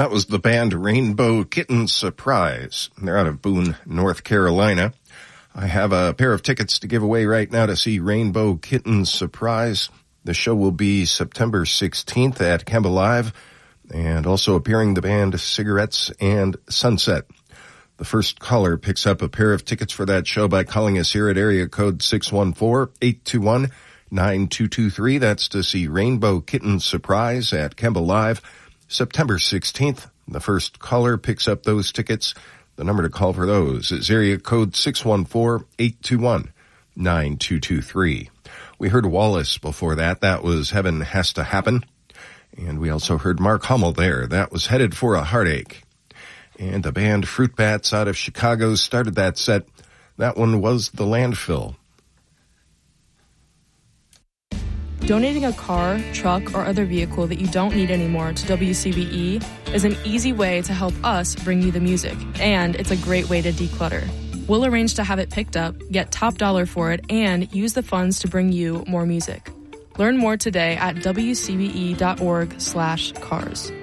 That was the band Rainbow Kitten Surprise. They're out of Boone, North Carolina. I have a pair of tickets to give away right now to see Rainbow Kitten Surprise. The show will be September 16th at Kemba Live, and also appearing the band Cigarettes and Sunset. The first caller picks up a pair of tickets for that show by calling us here at area code 614-821-9223. That's to see Rainbow Kitten Surprise at Kemba Live, September 16th. The first caller picks up those tickets. The number to call for those is area code 614-821-9223. We heard Wallace before that. That was Heaven Has to Happen. And we also heard Mark Hummel there. That was Headed for a Heartache. And the band Fruit Bats out of Chicago started that set. That one was The Landfill. Donating a car, truck, or other vehicle that you don't need anymore to WCBE is an easy way to help us bring you the music, and it's a great way to declutter. We'll arrange to have it picked up, get top dollar for it, and use the funds to bring you more music. Learn more today at wcbe.org/cars.